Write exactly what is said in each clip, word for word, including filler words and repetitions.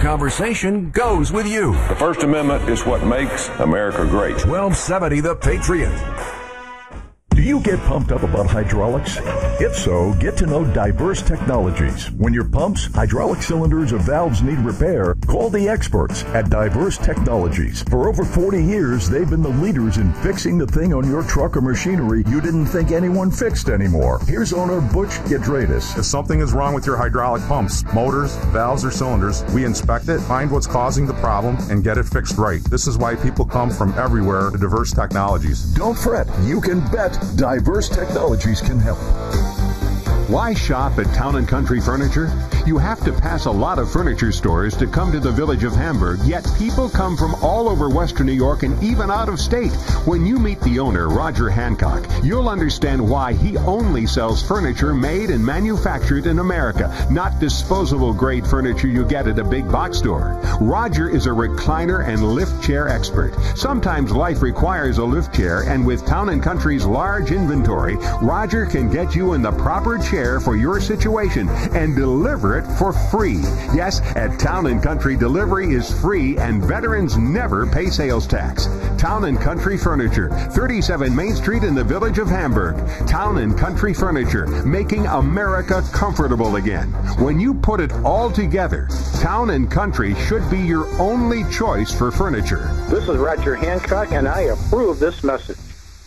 conversation goes with you. The First Amendment is what makes America great. twelve seventy The Patriot. Do you get pumped up about hydraulics? If so, get to know Diverse Technologies. When your pumps, hydraulic cylinders, or valves need repair, call the experts at Diverse Technologies. For over forty years, they've been the leaders in fixing the thing on your truck or machinery you didn't think anyone fixed anymore. Here's owner Butch Gidradis. If something is wrong with your hydraulic pumps, motors, valves, or cylinders, we inspect it, find what's causing the problem, and get it fixed right. This is why people come from everywhere to Diverse Technologies. Don't fret. You can bet Diverse Technologies can help. Why shop at Town and Country Furniture? You have to pass a lot of furniture stores to come to the village of Hamburg, yet people come from all over Western New York and even out of state. When you meet the owner, Roger Hancock, you'll understand why he only sells furniture made and manufactured in America, not disposable grade furniture you get at a big box store. Roger is a recliner and lift chair expert. Sometimes life requires a lift chair, and with Town and Country's large inventory, Roger can get you in the proper chair for your situation and deliver it for free. Yes, at Town and Country, delivery is free and veterans never pay sales tax. Town and Country Furniture, thirty-seven Main Street in the village of Hamburg. Town and Country Furniture, making America comfortable again. When you put it all together, Town and Country should be your only choice for furniture. This is Roger Hancock, and I approve this message.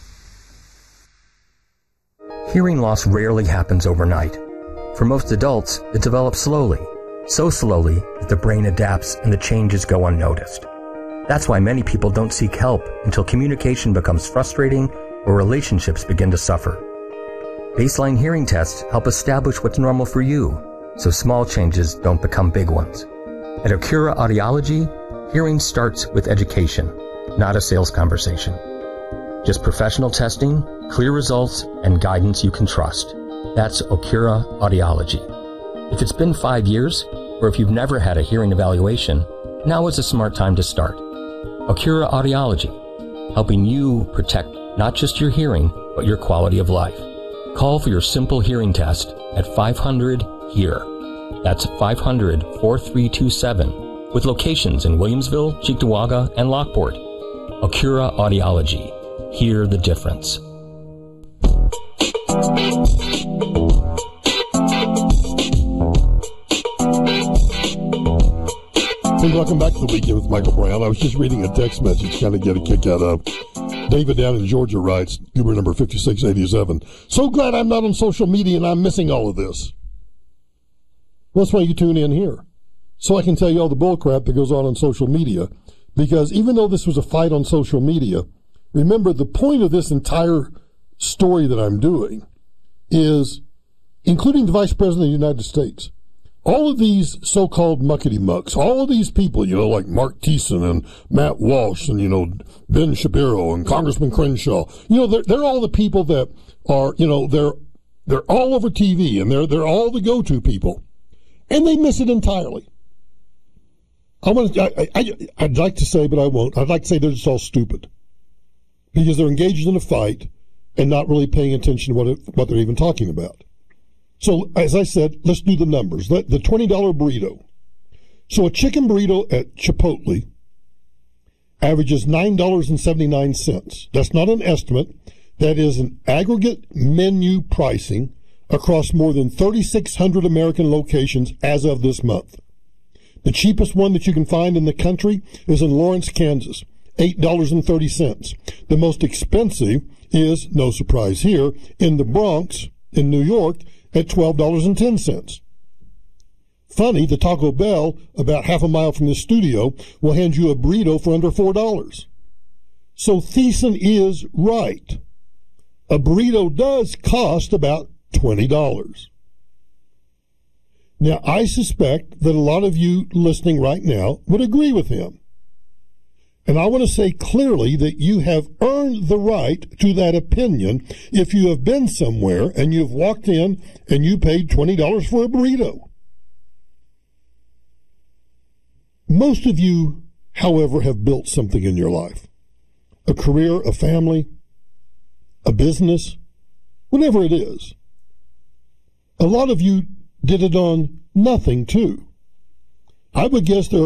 Hearing loss rarely happens overnight. For most adults, it develops slowly, so slowly that the brain adapts and the changes go unnoticed. That's why many people don't seek help until communication becomes frustrating or relationships begin to suffer. Baseline hearing tests help establish what's normal for you, so small changes don't become big ones. At Okura Audiology, hearing starts with education, not a sales conversation. Just professional testing, clear results, and guidance you can trust. That's Okura Audiology. If it's been five years, or if you've never had a hearing evaluation, now is a smart time to start. Okura Audiology, helping you protect not just your hearing, but your quality of life. Call for your simple hearing test at five hundred HEAR. That's five hundred, four three two seven, with locations in Williamsville, Cheektowaga, and Lockport. Okura Audiology. Hear the difference. Hey, welcome back to the Weekend with Michael Brown. I was just reading a text message, kind of get a kick out of. David down in Georgia writes, Uber number fifty-six eighty-seven. So glad I'm not on social media and I'm missing all of this. Well, that's why you tune in here. So I can tell you all the bull crap that goes on on social media. Because even though this was a fight on social media, remember the point of this entire story that I'm doing is, including the Vice President of the United States, all of these so-called muckety-mucks, all of these people, you know, like Mark Thiessen and Matt Walsh and, you know, Ben Shapiro and Congressman Crenshaw, you know, they're, they're all the people that are, you know, they're, they're all over T V and they're, they're all the go-to people. And they miss it entirely. I want to, I, I, I'd like to say, but I won't. I'd like to say they're just all stupid because they're engaged in a fight and not really paying attention to what, it, what they're even talking about. So, as I said, let's do the numbers. Let, the twenty dollar burrito. So, a chicken burrito at Chipotle averages nine dollars and seventy-nine cents. That's not an estimate. That is an aggregate menu pricing across more than thirty-six hundred American locations as of this month. The cheapest one that you can find in the country is in Lawrence, Kansas, eight dollars and thirty cents. The most expensive is, no surprise here, in the Bronx, in New York, at twelve dollars and ten cents. Funny, the Taco Bell, about half a mile from the studio, will hand you a burrito for under four dollars. So Thiessen is right. A burrito does cost about twenty dollars. Now, I suspect that a lot of you listening right now would agree with him. And I want to say clearly that you have earned the right to that opinion if you have been somewhere and you've walked in and you paid twenty dollars for a burrito. Most of you, however, have built something in your life. A career, a family, a business, whatever it is. A lot of you did it on nothing, too. I would guess there